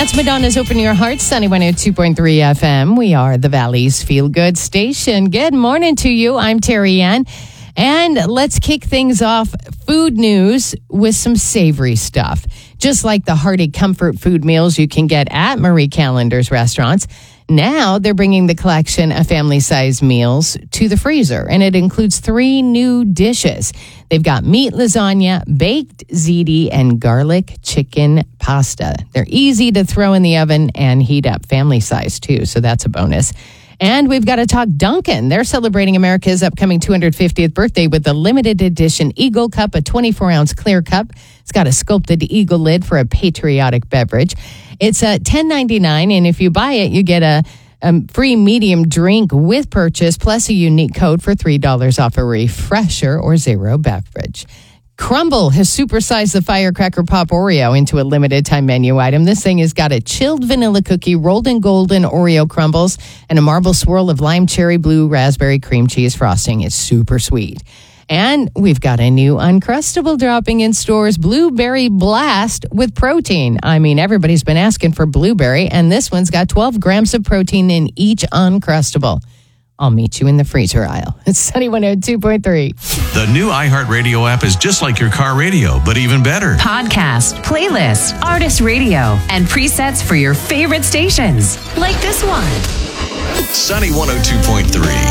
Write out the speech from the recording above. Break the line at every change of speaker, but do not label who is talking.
That's Madonna's Open Your Heart, Sunny 102.3 FM. We are the Valley's Feel Good Station. Good morning to you. I'm Terry Ann. And let's kick things off food news with some savory stuff. Just like the hearty comfort food meals you can get at Marie Callender's restaurants, now they're bringing the collection of family-sized meals to the freezer, and it includes 3 new dishes. They've got meat lasagna, baked ziti, and garlic chicken pasta. They're easy to throw in the oven and heat up, family-sized too, so that's a bonus. And we've got to talk Dunkin'. They're celebrating America's upcoming 250th birthday with the limited edition Eagle Cup, a 24-ounce clear cup. It's got a sculpted eagle lid for a patriotic beverage. It's $10.99, and if you buy it, you get a free medium drink with purchase, plus a unique code for $3 off a refresher or zero beverage. Crumble has supersized the Firecracker Pop Oreo into a limited time menu item. This thing has got a chilled vanilla cookie, rolled in golden Oreo crumbles, and a marble swirl of lime cherry blue raspberry cream cheese frosting. It's super sweet. And we've got a new Uncrustable dropping in stores, Blueberry Blast with protein. I mean, everybody's been asking for blueberry, and this one's got 12 grams of protein in each Uncrustable. I'll meet you in the freezer aisle. It's Sunny 102.3.
The new iHeartRadio app is just like your car radio, but even better.
Podcast, playlist, artist radio, and presets for your favorite stations. Like this one.
Sunny 102.3.